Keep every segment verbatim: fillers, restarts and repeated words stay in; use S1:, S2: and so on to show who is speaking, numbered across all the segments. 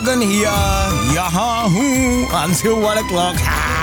S1: Gagan here, yahan hoon, until one o'clock.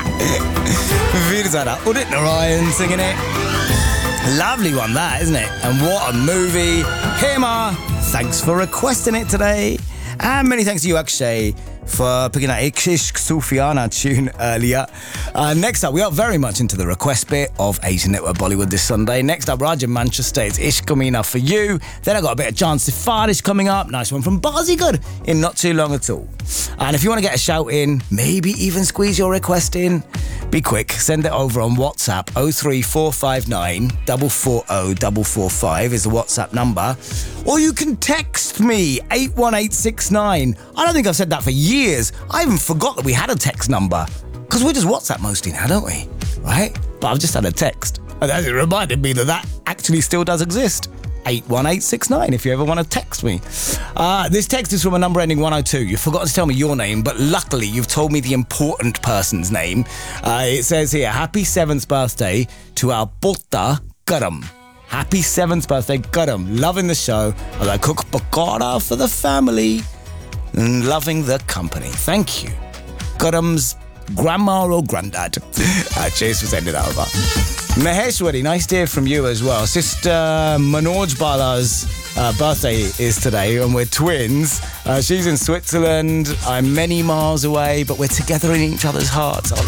S1: Veer Zara, Udit Narayan singing it. Lovely one that, isn't it? And what a movie. Hema, thanks for requesting it today. And many thanks to you, Akshay, for picking that Ishq Sufiana tune earlier. Uh, next up, we are very much into the request bit of Asian Network Bollywood this Sunday. Next up, Raj in Manchester, it's Ishq Kamina for you. Then I got a bit of Jan Sifarish coming up. Nice one from Bazigar in not too long at all. And if you want to get a shout in, maybe even squeeze your request in, be quick, send it over on WhatsApp. oh three four five nine, four four zero, four four five is the WhatsApp number. Or you can text me, eight one eight six nine. I don't think I've said that for years. I even forgot that we had a text number. Because we just WhatsApp mostly now, don't we? Right? But I've just had a text. And it reminded me that that actually still does exist. eight one eight six nine if you ever want to text me. Uh, this text is from a number ending one oh two. You've forgotten to tell me your name, but luckily you've told me the important person's name. Uh, it says here, happy seventh birthday to our Putta Karam. Happy seventh birthday, Karam. Loving the show. As I cook pakora for the family. And loving the company. Thank you. Karam's grandma or granddad. uh, cheers for sending that over. Maheshwari, nice to hear from you as well. Sister Manoj Bala's uh, birthday is today and we're twins. Uh, she's in Switzerland. I'm many miles away, but we're together in each other's hearts. I